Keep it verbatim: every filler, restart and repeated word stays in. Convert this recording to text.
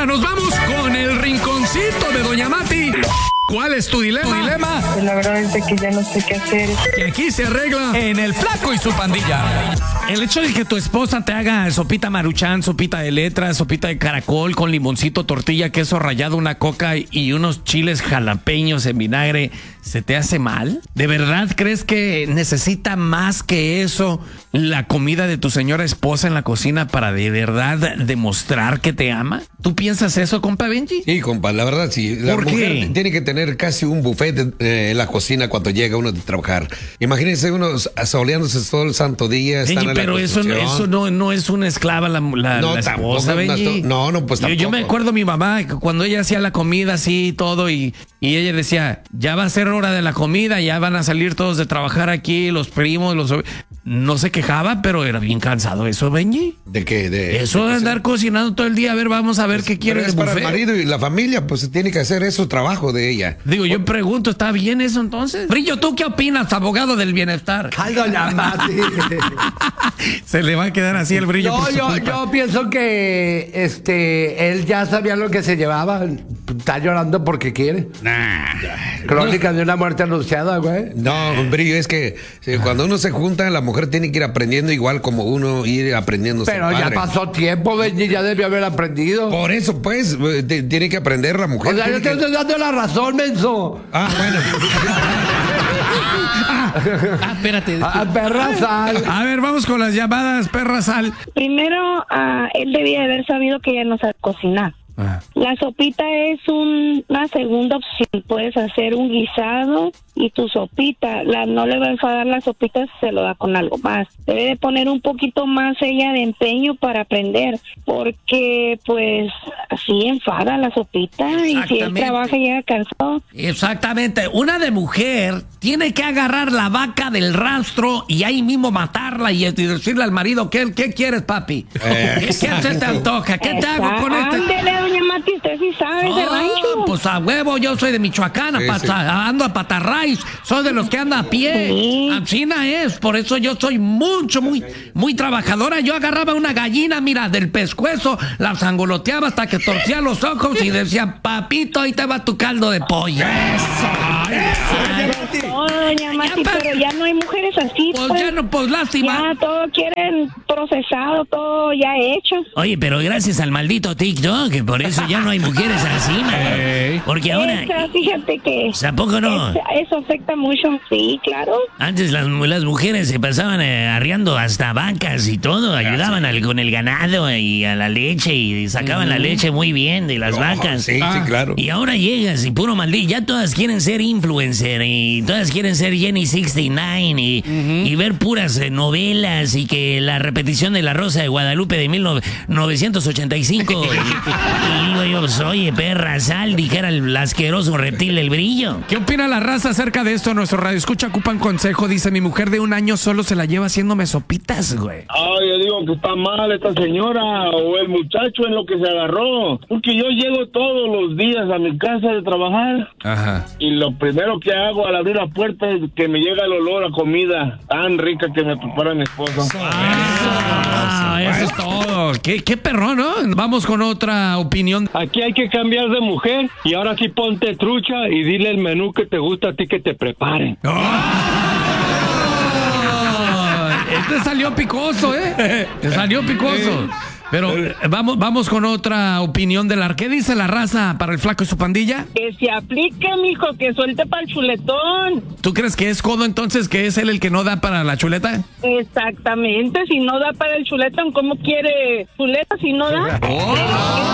ahora nos vamos con el rinconcito de Doña Mati. ¿Cuál es tu dilema? dilema? Pues la verdad es de que ya no sé qué hacer. Que aquí se arregla En el Flaco y su pandilla. el hecho de que tu esposa te haga sopita Maruchan, sopita de letras, sopita de caracol con limoncito, tortilla, queso rallado, una coca y unos chiles jalapeños en vinagre, ¿se te hace mal? ¿De verdad crees que necesita más que eso la comida de tu señora esposa en la cocina para de verdad demostrar que te ama? ¿Tú piensas eso, compa Benji? Sí, compa, la verdad sí. La ¿Por mujer qué? tiene que tener casi un buffet eh, en la cocina cuando llega uno de trabajar. Imagínense uno asoleándose todo el santo día. Benji, están en la pero eso, no- construcción. eso no, no es una esclava la, la, No, la tampoco, esposa, Benji. no, no, pues Yo- Yo, me tampoco. acuerdo mi mamá que cuando ella hacía la comida así y todo y, y ella decía, ya va a ser hora de la comida, ya van a salir todos de trabajar aquí, los primos, los... No se quejaba, pero era bien cansado eso, Benji. ¿De qué? De, Eso de andar cocinando todo el día, a ver, vamos a ver qué quiere Pero de es para el buffet. marido y la familia, pues tiene que hacer eso trabajo de ella. Digo, yo pregunto, ¿está bien eso entonces? Brillo, ¿tú qué opinas, abogado del bienestar? Ay, doña Mati. Se le va a quedar así el brillo Yo, por su yo, culpa. yo pienso que este él ya sabía lo que se llevaba. Está llorando porque quiere. Crónica de una muerte anunciada, güey. No, Brillo, es que eh, cuando uno se junta, la mujer tiene que ir aprendiendo igual como uno ir aprendiendo. a ser Pero ya padre. pasó tiempo, Benji, ya debió haber aprendido. Por eso, pues, eh, te- tiene que aprender la mujer. O sea, yo tiene te que- estoy dando la razón, menso. Ah, bueno. Ah, espérate. A perra sal. A ver, vamos con las llamadas, perra sal. Primero, ah, él debía de haber sabido que ella no sabe cocinar. Ah. La sopita es un- una segunda opción. Puedes hacer un guisado y tu sopita. La, no le va a enfadar la sopita si se lo da con algo más. Debe de poner un poquito más ella de empeño para aprender. Porque, pues, así enfada la sopita. Y si él Exactamente. trabaja y llega cansado. Exactamente. Una de mujer tiene que agarrar la vaca del rastro y ahí mismo matarla y, y decirle al marido, ¿qué, qué quieres, papi? Eh. ¿Qué, qué se te antoja? ¿Qué te hago con este? Ándele, doña Mati, usted sí sabe de Ah, rancho. pues a huevo, yo soy de Michoacán, Sí, a sí. pata- ando a patarrays, soy de los que anda a pie. Sí. Asina es, por eso yo soy mucho, muy, muy trabajadora. Yo agarraba una gallina, mira, del pescuezo, la sangoloteaba hasta que torcía los ojos y decía, papito, ahí te va tu caldo de pollo. No, doña Mati, Ya, pa- pero ya no hay mujeres así. Pues pues. ya no, pues lástima. Ya todo quieren procesado, todo ya hecho. Oye, pero gracias al maldito TikTok, que por eso ya no hay mujeres así, man. Porque ahora, Esa, fíjate que ¿a poco no? esa- eso afecta mucho, sí, claro. Antes las, las mujeres se pasaban eh, arriando hasta vacas y todo, ayudaban al- con el ganado y a la leche y sacaban la leche muy bien de las vacas. Sí, sí, claro. Y ahora llegas y puro maldito, ya todas quieren ser influencer y todas quieren ser Jenny sesenta y nueve y, y ver puras eh, novelas y que la repetición de La Rosa de Guadalupe de mil novecientos ochenta y cinco. y, y digo yo, pues, oye, perra, sal, dijera el asqueroso reptil del Brillo. ¿Qué opina la raza acerca de esto? Nuestro radio escucha ocupan consejo. Dice, mi mujer de un año solo se la lleva haciéndome sopitas, güey. Ah, yo digo que está mal esta señora o el muchacho en lo que se agarró. Porque yo llego todos los días a mi casa de trabajar Ajá. y lo primero que hago al abrir la puerta es que me llega el olor a comida tan rica que me prepara mi esposa. Ah, eso es todo. ¿Qué, qué perrón, ¿no? Vamos con otra opinión. Aquí hay que cambiar de mujer y ahora sí ponte trucha y dile el menú que te gusta a ti que te preparen. Este salió picoso, ¿eh? Te salió picoso. Pero eh, vamos, vamos con otra opinión de la... ¿Qué dice la raza para el Flaco y su pandilla? Que se aplique, mijo, que suelte para el chuletón. ¿Tú crees que es codo entonces, que es él el que no da para la chuleta? Exactamente, si no da para el chuletón, ¿cómo quiere chuleta si no da?